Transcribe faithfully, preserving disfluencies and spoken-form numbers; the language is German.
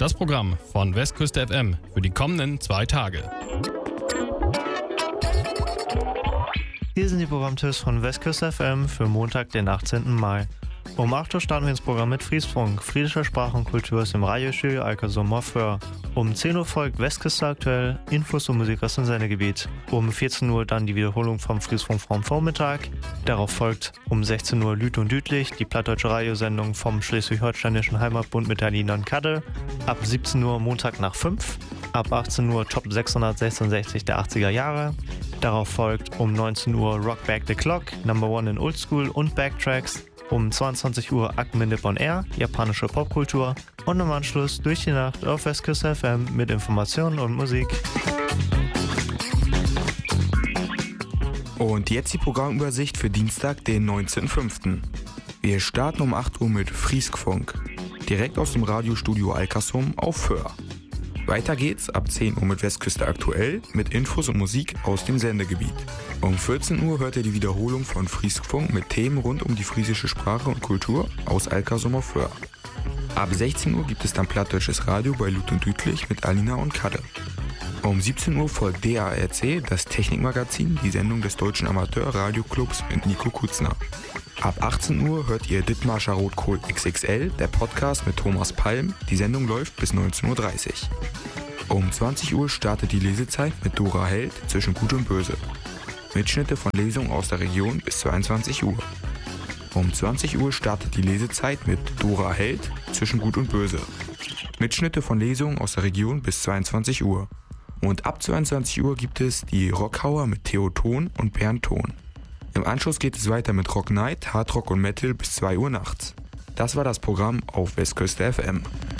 Das Programm von Westküste F M für die kommenden zwei Tage. Hier sind die Programmtipps von Westküste F M für Montag, den achtzehnten Mai. Um acht Uhr starten wir ins Programm mit Friesfunk. Friesische Sprache und Kultur ist im Radiostudio Alkersum für. Um zehn Uhr folgt Westküste aktuell, Infos und Musik aus dem Sendegebiet. Um vierzehn Uhr dann die Wiederholung vom Friesfunk vom Vormittag. Darauf folgt um sechzehn Uhr Lüt und Dütlich, die plattdeutsche Radiosendung vom Schleswig-Holsteinischen Heimatbund mit Alina und Kadde. Ab siebzehn Uhr Montag nach fünf. Ab achtzehn Uhr Top sechshundertsechsundsechzig der achtziger Jahre. Darauf folgt um neunzehn Uhr Rock Back the Clock, Number One in Old School und Backtracks. Um zweiundzwanzig Uhr Akmindip on Air, japanische Popkultur und im Anschluss durch die Nacht auf Westküste F M mit Informationen und Musik. Und jetzt die Programmübersicht für Dienstag, den neunzehnten fünften Wir starten um acht Uhr mit Friesfunk, direkt aus dem Radiostudio Alkersum auf Föhr. Weiter geht's ab zehn Uhr mit Westküste aktuell mit Infos und Musik aus dem Sendegebiet. Um vierzehn Uhr hört ihr die Wiederholung von Friesfunk mit Themen rund um die friesische Sprache und Kultur aus Alkersum auf Föhr. Ab sechzehn Uhr gibt es dann plattdeutsches Radio bei Lüt und Dütlich mit Alina und Kadde. Um siebzehn Uhr folgt D A R C, das Technikmagazin, die Sendung des Deutschen Amateur-Radioclubs mit Nico Kutzner. Ab achtzehn Uhr hört ihr Dithmarscher Rotkohl X X L, der Podcast mit Thomas Palm. Die Sendung läuft bis neunzehn Uhr dreißig. Um zwanzig Uhr startet die Lesezeit mit Dora Held zwischen Gut und Böse. Mitschnitte von Lesungen aus der Region bis zweiundzwanzig Uhr. Um zwanzig Uhr startet die Lesezeit mit Dora Held zwischen Gut und Böse. Mitschnitte von Lesungen aus der Region bis zweiundzwanzig Uhr. Und ab zweiundzwanzig Uhr gibt es die Rockhauer mit Theo Ton und Bernd Ton. Im Anschluss geht es weiter mit Rock Night, Hardrock und Metal bis zwei Uhr nachts. Das war das Programm auf Westküste F M.